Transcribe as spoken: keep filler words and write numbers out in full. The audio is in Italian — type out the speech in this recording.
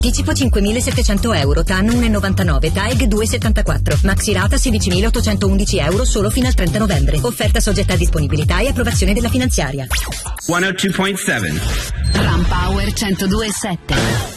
Anticipo cinquemilasettecento euro, T A N uno virgola novantanove, T A E G due virgola settantaquattro, Maxi Rata sedicimilaottocentoundici euro solo fino al trenta novembre. Offerta soggetta a disponibilità e approvazione della finanziaria. centodue virgola sette Ram Power centodue virgola sette.